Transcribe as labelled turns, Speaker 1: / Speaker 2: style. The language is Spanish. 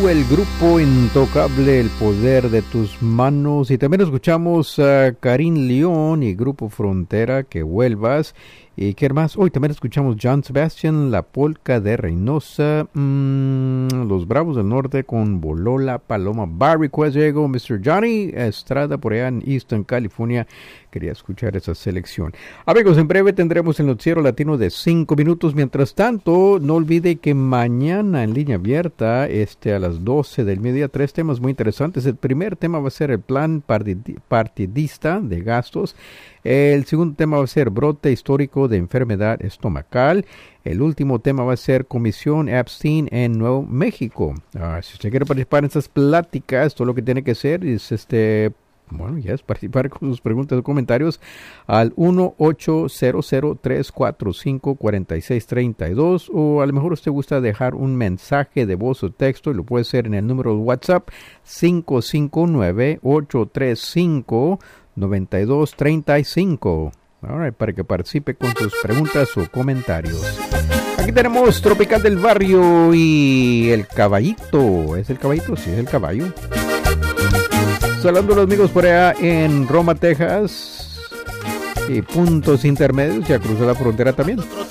Speaker 1: el grupo Intocable, El Poder de Tus Manos. Y también escuchamos a Karin León y Grupo Frontera, Que Vuelvas. ¿Y qué más? Hoy también escuchamos John Sebastian, La Polca de Reynosa, Los Bravos del Norte con Voló la Paloma. Bar Request llegó Mr. Johnny Estrada por allá en Easton, California. Quería escuchar esa selección. Amigos, en breve tendremos el noticiero latino de 5 minutos. Mientras tanto, no olvide que mañana en línea abierta, a las 12 del mediodía, 3 temas muy interesantes. El primer tema va a ser el plan partidista de gastos. El segundo tema va a ser brote histórico de enfermedad estomacal. El último tema va a ser Comisión Epstein en Nuevo México. Si usted quiere participar en estas pláticas, todo lo que tiene que hacer es participar con sus preguntas o comentarios al 1-800-345-4632, o a lo mejor usted gusta dejar un mensaje de voz o texto y lo puede hacer en el número de WhatsApp 559-835-9235. Para que participe con sus preguntas o comentarios. Aquí tenemos Tropical del Barrio y el caballito. ¿Es el caballito? Sí, es el caballo. Saludando a los amigos por allá en Roma, Texas, y puntos intermedios, ya cruzó la frontera también.